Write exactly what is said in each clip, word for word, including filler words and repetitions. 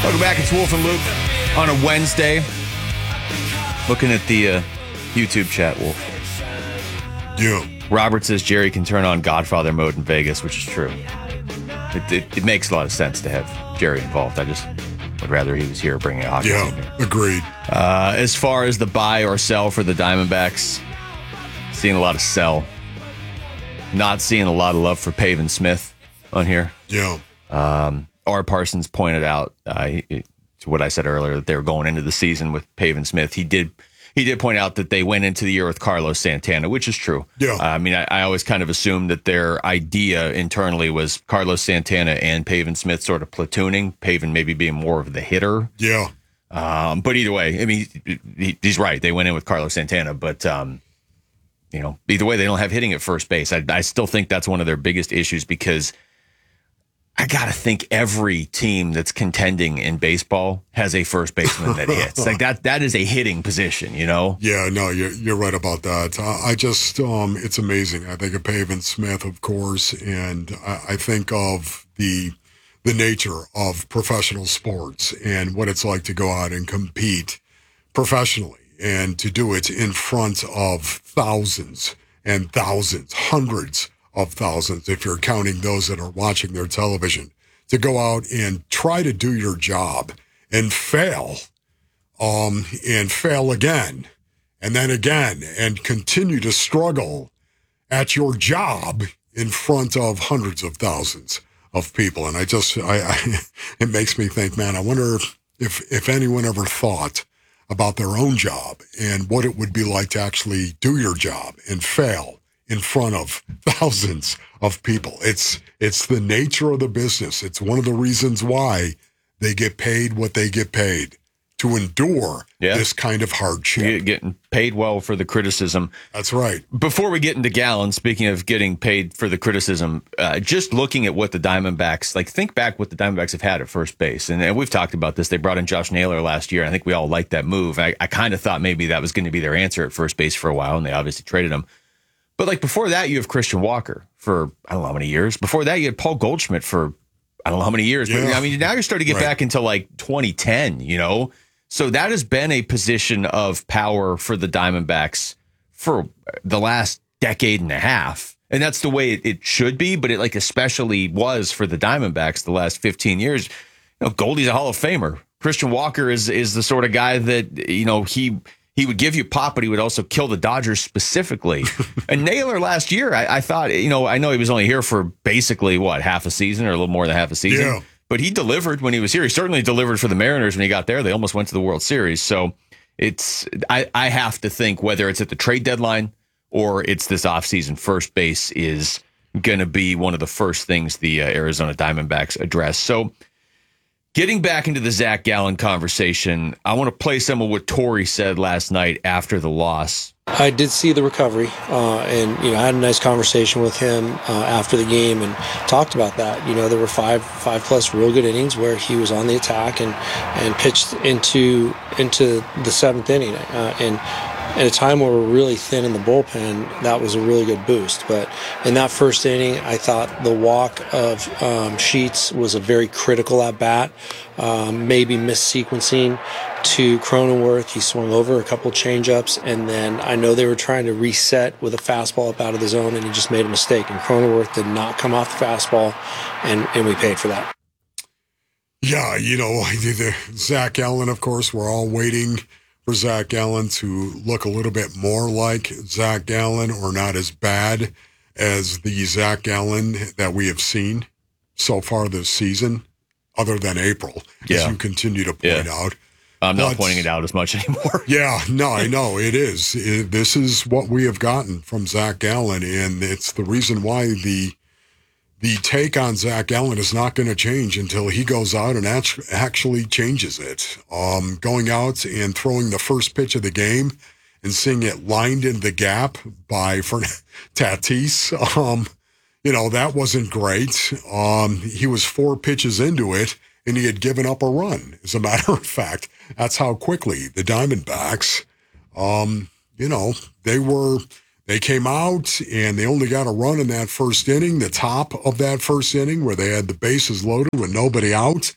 Welcome back. It's Wolf and Luke on a Wednesday. Looking at the uh, YouTube chat, Wolf. Yeah. Robert says Jerry can turn on Godfather mode in Vegas, which is true. It, it, it makes a lot of sense to have Jerry involved. I just would rather he was here bringing a hockey yeah, team here. Agreed. Uh, as far as the buy or sell for the Diamondbacks, seeing a lot of sell. Not seeing a lot of love for Pavin Smith on here. Yeah. Um, R. Parsons pointed out uh, he, to what I said earlier that they were going into the season with Pavin Smith. He did he did point out that they went into the year with Carlos Santana, which is true. Yeah. Uh, I mean, I, I always kind of assumed that their idea internally was Carlos Santana and Pavin Smith sort of platooning, Pavin maybe being more of the hitter. Yeah. Um, but either way, I mean, he, he's right. They went in with Carlos Santana, but, um, you know, either way, they don't have hitting at first base. I, I still think that's one of their biggest issues because I got to think every team that's contending in baseball has a first baseman that hits. Like that, that is a hitting position, you know? Yeah, no, you're, you're right about that. I, I just, um, it's amazing. I think of Pavin Smith, of course, and I, I think of the, the nature of professional sports and what it's like to go out and compete professionally and to do it in front of thousands and thousands, hundreds of thousands, if you're counting those that are watching their television, to go out and try to do your job and fail, um, and fail again, and then again, and continue to struggle at your job in front of hundreds of thousands of people. And I just, I, I it makes me think, man, I wonder if, if, if anyone ever thought about their own job and what it would be like to actually do your job and fail in front of thousands of people. It's it's the nature of the business. It's one of the reasons why they get paid what they get paid, to endure yeah. this kind of hardship. You're getting paid well for the criticism. That's right. Before we get into Gallen, speaking of getting paid for the criticism, uh, just looking at what the Diamondbacks, like think back what the Diamondbacks have had at first base. And, and we've talked about this. They brought in Josh Naylor last year. And I think we all liked that move. I, I kind of thought maybe that was going to be their answer at first base for a while, and they obviously traded him. But like before that, you have Christian Walker for, I don't know how many years. Before that, you had Paul Goldschmidt for, I don't know how many years. Yeah. But I mean, now you're starting to get right. back into like twenty ten, you know? So that has been a position of power for the Diamondbacks for the last decade and a half. And that's the way it, it should be, but it like especially was for the Diamondbacks the last fifteen years. You know, Goldie's a Hall of Famer. Christian Walker is is the sort of guy that, you know, he he would give you pop, but he would also kill the Dodgers specifically. And Naylor last year, I, I thought, you know, I know he was only here for basically, what, half a season or a little more than half a season. Yeah. But he delivered when he was here. He certainly delivered for the Mariners when he got there. They almost went to the World Series. So it's I, I have to think whether it's at the trade deadline or it's this offseason, first base is going to be one of the first things the uh, Arizona Diamondbacks address. So getting back into the Zach Gallen conversation, I want to play some of what Torey said last night after the loss. I did see the recovery, uh, and you know, I had a nice conversation with him uh, after the game and talked about that. You know, there were five, five plus real good innings where he was on the attack and and pitched into into the seventh inning. Uh, and at a time where we're really thin in the bullpen, that was a really good boost. But in that first inning, I thought the walk of um, Sheets was a very critical at bat. Um, maybe mis-sequencing to Cronenworth. He swung over a couple change-ups, and then I know they were trying to reset with a fastball up out of the zone, and he just made a mistake. And Cronenworth did not come off the fastball, and, and we paid for that. Yeah, you know, Zach Gallen, of course, we're all waiting for Zach Gallen to look a little bit more like Zach Gallen or not as bad as the Zach Gallen that we have seen so far this season, other than April, yeah. as you continue to point yeah. out. I'm not but, pointing it out as much anymore. yeah, no, I know it is. It, this is what we have gotten from Zach Gallen, and it's the reason why the the take on Zach Gallen is not going to change until he goes out and act- actually changes it. Um, going out and throwing the first pitch of the game and seeing it lined in the gap by Fern- Tatis, um, you know, that wasn't great. Um, he was four pitches into it, and he had given up a run. As a matter of fact, that's how quickly the Diamondbacks, um, you know, they were, they came out and they only got a run in that first inning, the top of that first inning where they had the bases loaded with nobody out.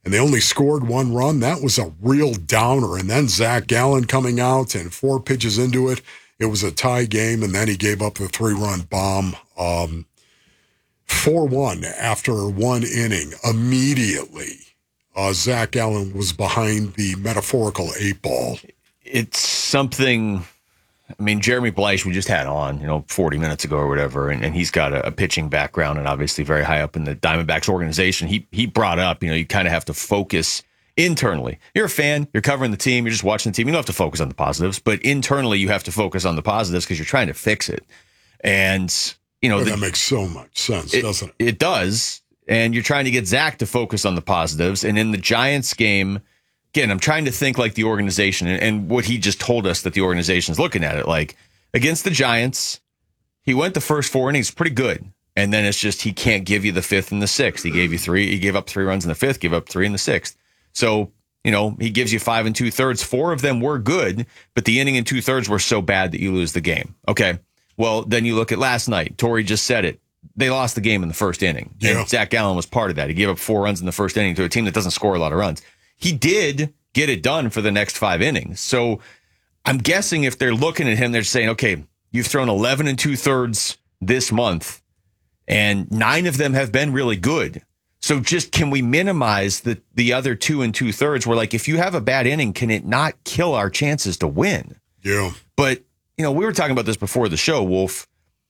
and they only scored one run. That was a real downer. And then Zach Gallen coming out, and four pitches into it, it was a tie game, and then he gave up the three-run bomb. Um, four one after one inning. Immediately, uh, Zach Gallen was behind the metaphorical eight ball. It's something... I mean, Jeremy Bleich we just had on, you know, forty minutes ago or whatever, and, and he's got a, a pitching background and obviously very high up in the Diamondbacks organization. He he brought up, you know, you kind of have to focus internally. You're a fan, you're covering the team, you're just watching the team. You don't have to focus on the positives, but internally you have to focus on the positives because you're trying to fix it. And, you know, Well, the, that makes so much sense, it, doesn't it? It does. And you're trying to get Zach to focus on the positives. And in the Giants game, again, I'm trying to think like the organization and, and what he just told us that the organization's looking at it. Like against the Giants, he went the first four innings pretty good. And then it's just he can't give you the fifth and the sixth. He gave you three. He gave up three runs in the fifth, gave up three in the sixth. So, you know, he gives you five and two thirds. Four of them were good, but the inning and two thirds were so bad that you lose the game. Okay. Well, then you look at last night. Torrey just said it. They lost the game in the first inning. Yeah. And Zach Gallen was part of that. He gave up four runs in the first inning to a team that doesn't score a lot of runs. He did get it done for the next five innings. So I'm guessing if they're looking at him, they're saying, okay, you've thrown eleven and two thirds this month, and nine of them have been really good. So just can we minimize the, the other two and two thirds? We're like, if you have a bad inning, can it not kill our chances to win? Yeah. But, you know, we were talking about this before the show, Wolf.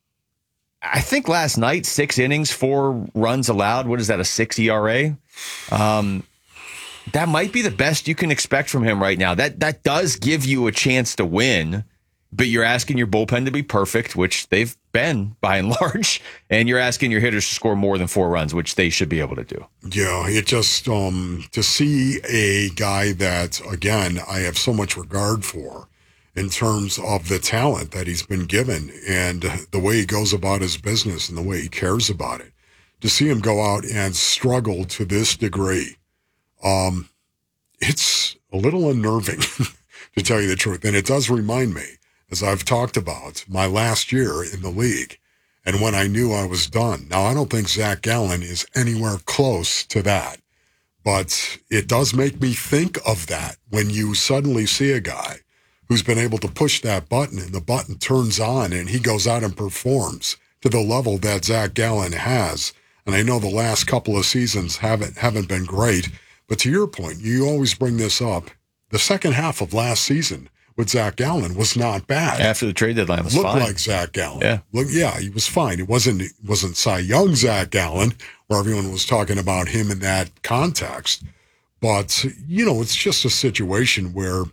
I think last night, six innings, four runs allowed. What is that, a six E R A? Um, that might be the best you can expect from him right now. That that does give you a chance to win, but you're asking your bullpen to be perfect, which they've been by and large, and you're asking your hitters to score more than four runs, which they should be able to do. Yeah, it just, um, to see a guy that, again, I have so much regard for in terms of the talent that he's been given and the way he goes about his business and the way he cares about it, to see him go out and struggle to this degree, um, it's a little unnerving, to tell you the truth. And it does remind me, as I've talked about, my last year in the league and when I knew I was done. Now, I don't think Zach Gallen is anywhere close to that, but it does make me think of that when you suddenly see a guy who's been able to push that button and the button turns on and he goes out and performs to the level that Zach Gallen has. And I know the last couple of seasons haven't haven't been great, but to your point, you always bring this up. The second half of last season with Zach Gallen was not bad. After the trade deadline was Looked fine. like Zach Gallen. Yeah. Look, yeah, he was fine. It wasn't it wasn't Cy Young Zach Gallen, where everyone was talking about him in that context. But, you know, it's just a situation where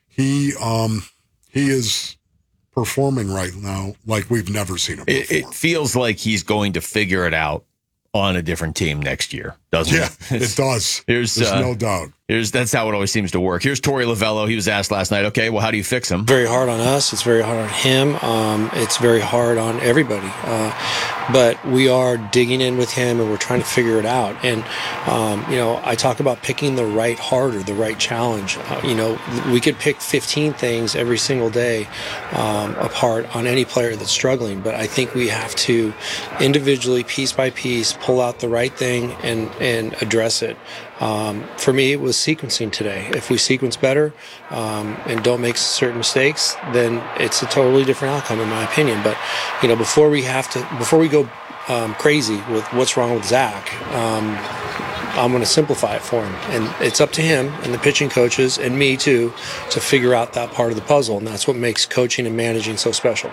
he um he is performing right now like we've never seen him It, perform. it feels like he's going to figure it out on a different team next year, doesn't Yeah, it? it does. Here's, There's uh, no doubt. Here's that's how it always seems to work. Here's Torrey Lavello. He was asked last night, okay, well, how do you fix him? Very hard on us. It's very hard on him. Um, it's very hard on everybody. Uh, but we are digging in with him and we're trying to figure it out. And, um, you know, I talk about picking the right harder, the right challenge. Uh, you know, we could pick fifteen things every single day um, apart on any player that's struggling. But I think we have to individually, piece by piece, pull out the right thing and, and address it. Um, for me, it was sequencing today. If we sequence better um, and don't make certain mistakes, then it's a totally different outcome, in my opinion. But you know, before we have to, before we go um, crazy with what's wrong with Zach, um, I'm going to simplify it for him, and it's up to him and the pitching coaches and me too to figure out that part of the puzzle, and that's what makes coaching and managing so special.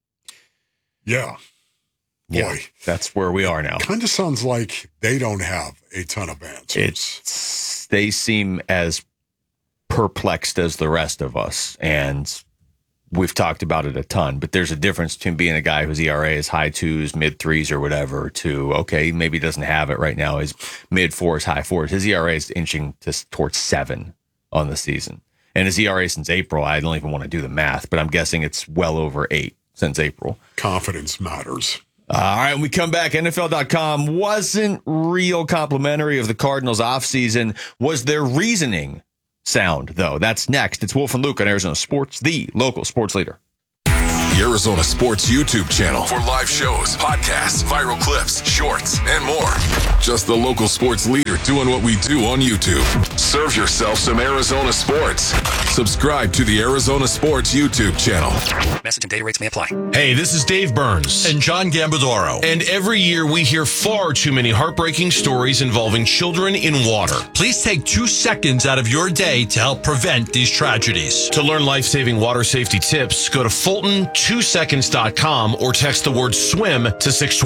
Yeah. Yeah, Boy. that's where we are now. Kind of sounds like they don't have a ton of answers. It's they seem as perplexed as the rest of us, and we've talked about it a ton. But there's a difference between being a guy whose E R A is high twos, mid threes, or whatever, to okay, maybe he doesn't have it right now. His mid fours, high fours. His E R A is inching to, towards seven on the season, and his E R A since April, I don't even want to do the math, but I'm guessing it's well over eight since April. Confidence matters. Uh, all right, when we come back, N F L dot com wasn't real complimentary of the Cardinals offseason. Was their reasoning sound, though? That's next. It's Wolf and Luke on Arizona Sports, the local sports leader. the Arizona Sports YouTube channel for live shows, podcasts, viral clips, shorts, and more. Just the local sports leader doing what we do on YouTube. Serve yourself some Arizona sports. Subscribe to the Arizona Sports YouTube channel. Message and data rates may apply. Hey, this is Dave Burns and John Gambadoro. And every year we hear far too many heartbreaking stories involving children in water. Please take two seconds out of your day to help prevent these tragedies. To learn life-saving water safety tips, go to Fulton two seconds dot com or text the word swim to six twenty.